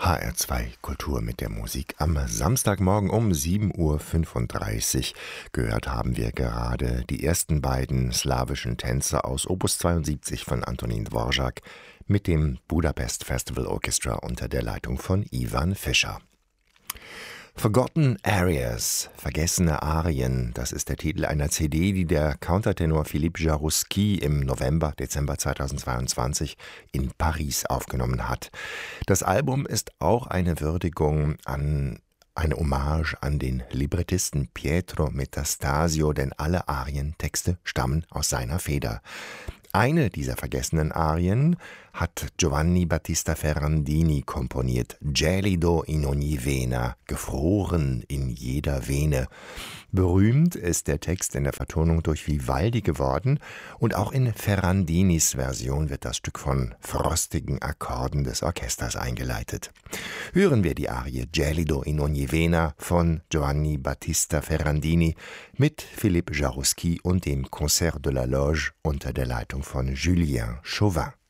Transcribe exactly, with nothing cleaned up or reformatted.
H R zwei Kultur mit der Musik. Am Samstagmorgen um sieben Uhr fünfunddreißig gehört haben wir gerade die ersten beiden slawischen Tänze aus Opus zweiundsiebzig von Antonín Dvořák mit dem Budapest Festival Orchestra unter der Leitung von Ivan Fischer. Forgotten Arias, vergessene Arien, das ist der Titel einer C D, die der Countertenor Philippe Jaroussky im November, Dezember zweitausendzweiundzwanzig in Paris aufgenommen hat. Das Album ist auch eine Würdigung an eine Hommage an den Librettisten Pietro Metastasio, denn alle Arientexte stammen aus seiner Feder. Eine dieser vergessenen Arien hat Giovanni Battista Ferrandini komponiert, Gelido in ogni vena, gefroren in jeder Vene. Berühmt ist der Text in der Vertonung durch Vivaldi geworden und auch in Ferrandinis Version wird das Stück von frostigen Akkorden des Orchesters eingeleitet. Hören wir die Arie Gelido in ogni vena von Giovanni Battista Ferrandini mit Philippe Jaroussky und dem Concert de la Loge unter der Leitung von Julien Chauvin.